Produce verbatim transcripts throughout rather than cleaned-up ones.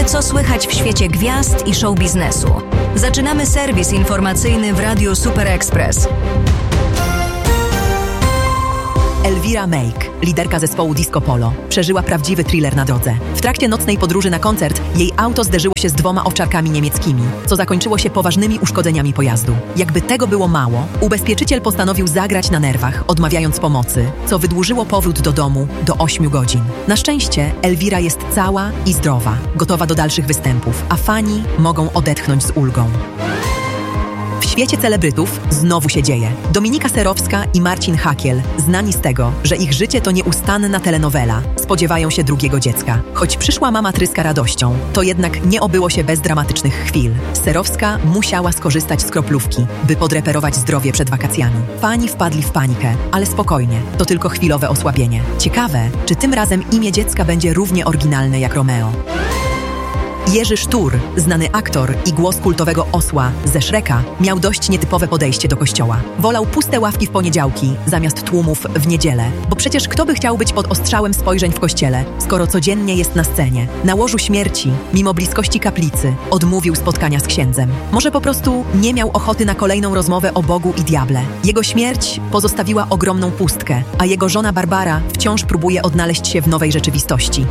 Co słychać w świecie gwiazd i show biznesu? Zaczynamy serwis informacyjny w Radiu Super Express. Elvira Meik, liderka zespołu Disco Polo, przeżyła prawdziwy thriller na drodze. W trakcie nocnej podróży na koncert jej auto zderzyło się z dwoma owczarkami niemieckimi, co zakończyło się poważnymi uszkodzeniami pojazdu. Jakby tego było mało, ubezpieczyciel postanowił zagrać na nerwach, odmawiając pomocy, co wydłużyło powrót do domu do ośmiu godzin. Na szczęście Elvira jest cała i zdrowa, gotowa do dalszych występów, a fani mogą odetchnąć z ulgą. W świecie celebrytów znowu się dzieje. Dominika Serowska i Marcin Hakiel, znani z tego, że ich życie to nieustanna telenowela, spodziewają się drugiego dziecka. Choć przyszła mama tryska radością, to jednak nie obyło się bez dramatycznych chwil. Serowska musiała skorzystać z kroplówki, by podreperować zdrowie przed wakacjami. Fani wpadli w panikę, ale spokojnie, to tylko chwilowe osłabienie. Ciekawe, czy tym razem imię dziecka będzie równie oryginalne jak Romeo. Jerzy Sztur, znany aktor i głos kultowego osła ze Shreka, miał dość nietypowe podejście do kościoła. Wolał puste ławki w poniedziałki zamiast tłumów w niedzielę, bo przecież kto by chciał być pod ostrzałem spojrzeń w kościele, skoro codziennie jest na scenie. Na łożu śmierci, mimo bliskości kaplicy, odmówił spotkania z księdzem. Może po prostu nie miał ochoty na kolejną rozmowę o Bogu i diable. Jego śmierć pozostawiła ogromną pustkę, a jego żona Barbara wciąż próbuje odnaleźć się w nowej rzeczywistości.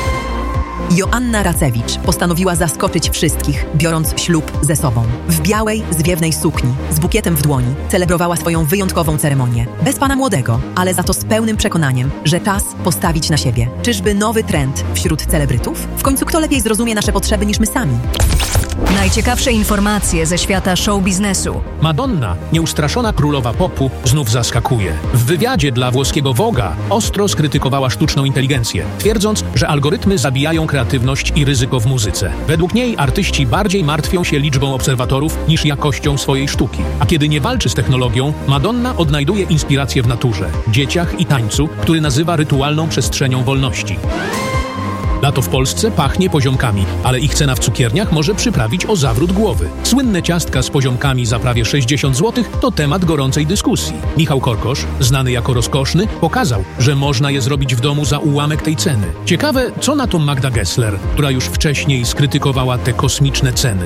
Joanna Racewicz postanowiła zaskoczyć wszystkich, biorąc ślub ze sobą. W białej, zwiewnej sukni, z bukietem w dłoni, celebrowała swoją wyjątkową ceremonię. Bez pana młodego, ale za to z pełnym przekonaniem, że czas postawić na siebie. Czyżby nowy trend wśród celebrytów? W końcu kto lepiej zrozumie nasze potrzeby niż my sami? Najciekawsze informacje ze świata show biznesu. Madonna, nieustraszona królowa popu, znów zaskakuje. W wywiadzie dla włoskiego Vogue'a ostro skrytykowała sztuczną inteligencję, twierdząc, że algorytmy zabijają kreatywność i ryzyko w muzyce. Według niej artyści bardziej martwią się liczbą obserwatorów niż jakością swojej sztuki. A kiedy nie walczy z technologią, Madonna odnajduje inspirację w naturze, dzieciach i tańcu, który nazywa rytualną przestrzenią wolności. Lato w Polsce pachnie poziomkami, ale ich cena w cukierniach może przyprawić o zawrót głowy. Słynne ciastka z poziomkami za prawie sześćdziesiąt złotych to temat gorącej dyskusji. Michał Korkosz, znany jako rozkoszny, pokazał, że można je zrobić w domu za ułamek tej ceny. Ciekawe, co na to Magda Gessler, która już wcześniej skrytykowała te kosmiczne ceny.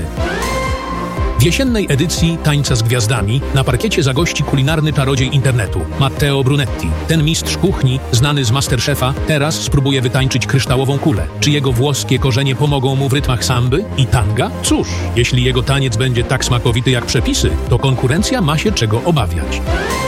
W jesiennej edycji Tańca z Gwiazdami na parkiecie zagości kulinarny czarodziej internetu Matteo Brunetti. Ten mistrz kuchni, znany z Masterchefa, teraz spróbuje wytańczyć kryształową kulę. Czy jego włoskie korzenie pomogą mu w rytmach samby i tanga? Cóż, jeśli jego taniec będzie tak smakowity jak przepisy, to konkurencja ma się czego obawiać.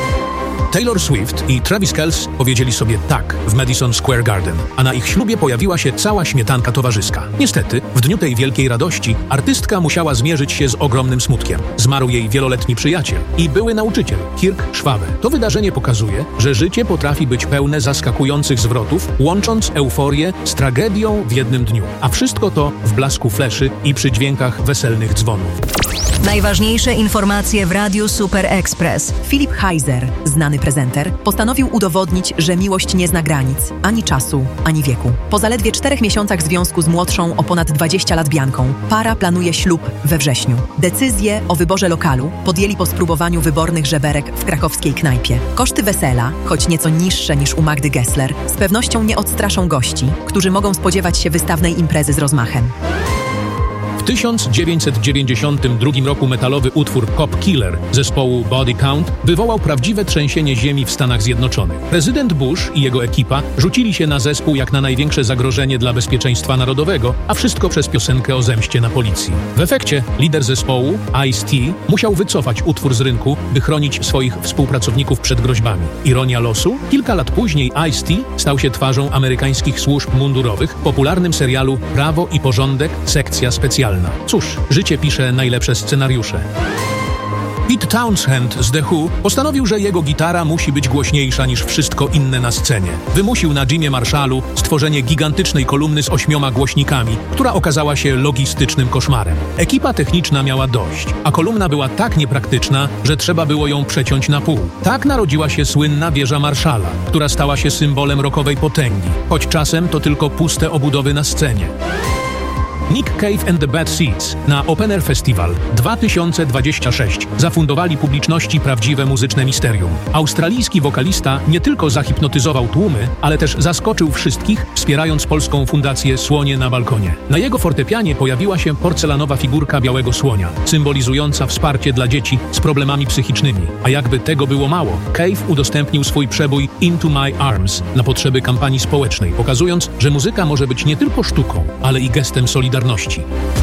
Taylor Swift i Travis Kelce powiedzieli sobie tak w Madison Square Garden, a na ich ślubie pojawiła się cała śmietanka towarzyska. Niestety, w dniu tej wielkiej radości artystka musiała zmierzyć się z ogromnym smutkiem. Zmarł jej wieloletni przyjaciel i były nauczyciel, Kirk Schwabe. To wydarzenie pokazuje, że życie potrafi być pełne zaskakujących zwrotów, łącząc euforię z tragedią w jednym dniu. A wszystko to w blasku fleszy i przy dźwiękach weselnych dzwonów. Najważniejsze informacje w Radiu Super Express. Filip Heiser, znany prezenter, postanowił udowodnić, że miłość nie zna granic, ani czasu, ani wieku. Po zaledwie czterech miesiącach związku z młodszą o ponad dwadzieścia lat Bianką, para planuje ślub we wrześniu. Decyzję o wyborze lokalu podjęli po spróbowaniu wybornych żeberek w krakowskiej knajpie. Koszty wesela, choć nieco niższe niż u Magdy Gessler, z pewnością nie odstraszą gości, którzy mogą spodziewać się wystawnej imprezy z rozmachem. W tysiąc dziewięćset dziewięćdziesiątym drugim roku metalowy utwór Cop Killer zespołu Body Count wywołał prawdziwe trzęsienie ziemi w Stanach Zjednoczonych. Prezydent Bush i jego ekipa rzucili się na zespół jak na największe zagrożenie dla bezpieczeństwa narodowego, a wszystko przez piosenkę o zemście na policji. W efekcie lider zespołu, Ice-T, musiał wycofać utwór z rynku, by chronić swoich współpracowników przed groźbami. Ironia losu? Kilka lat później Ice-T stał się twarzą amerykańskich służb mundurowych w popularnym serialu Prawo i Porządek, sekcja specjalna. Cóż, życie pisze najlepsze scenariusze. Pete Townshend z The Who postanowił, że jego gitara musi być głośniejsza niż wszystko inne na scenie. Wymusił na Jimie Marshallu stworzenie gigantycznej kolumny z ośmioma głośnikami, która okazała się logistycznym koszmarem. Ekipa techniczna miała dość, a kolumna była tak niepraktyczna, że trzeba było ją przeciąć na pół. Tak narodziła się słynna wieża Marshalla, która stała się symbolem rockowej potęgi, choć czasem to tylko puste obudowy na scenie. Nick Cave and the Bad Seeds na Open Air Festival dwa tysiące dwudziesty szósty zafundowali publiczności prawdziwe muzyczne misterium. Australijski wokalista nie tylko zahipnotyzował tłumy, ale też zaskoczył wszystkich, wspierając polską fundację Słonie na balkonie. Na jego fortepianie pojawiła się porcelanowa figurka białego słonia, symbolizująca wsparcie dla dzieci z problemami psychicznymi. A jakby tego było mało, Cave udostępnił swój przebój Into My Arms na potrzeby kampanii społecznej, pokazując, że muzyka może być nie tylko sztuką, ale i gestem solidarności.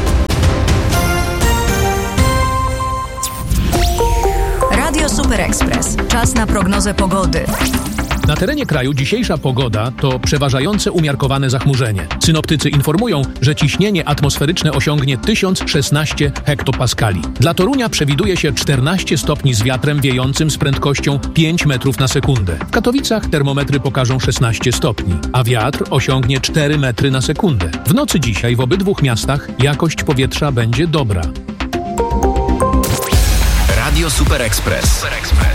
Radio Super Express. Czas na prognozę pogody. Na terenie kraju dzisiejsza pogoda to przeważające umiarkowane zachmurzenie. Synoptycy informują, że ciśnienie atmosferyczne osiągnie tysiąc szesnaście hektopaskali. Dla Torunia przewiduje się czternaście stopni z wiatrem wiejącym z prędkością pięć metrów na sekundę. W Katowicach termometry pokażą szesnaście stopni, a wiatr osiągnie cztery metry na sekundę. W nocy dzisiaj w obydwu miastach jakość powietrza będzie dobra. Radio Super Express. Super Express.